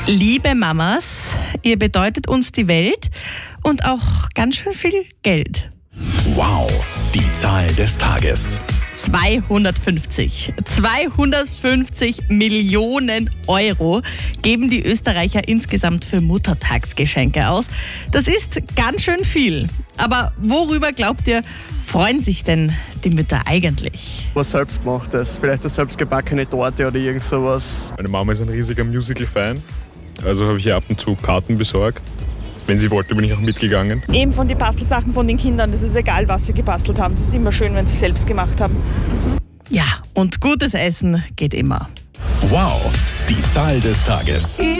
Liebe Mamas, ihr bedeutet uns die Welt und auch ganz schön viel Geld. Wow, die Zahl des Tages. 250. 250 Millionen Euro geben die Österreicher insgesamt für Muttertagsgeschenke aus. Das ist ganz schön viel. Aber worüber glaubt ihr, freuen sich denn die Mütter eigentlich? Was selbstgemachtes, vielleicht eine selbstgebackene Torte oder irgend sowas. Meine Mama ist ein riesiger Musical-Fan, also habe ich ihr ab und zu Karten besorgt. Wenn sie wollte, bin ich auch mitgegangen. Eben von den Bastelsachen von den Kindern, das ist egal, was sie gebastelt haben. Das ist immer schön, wenn sie selbst gemacht haben. Ja, und gutes Essen geht immer. Wow, die Zahl des Tages.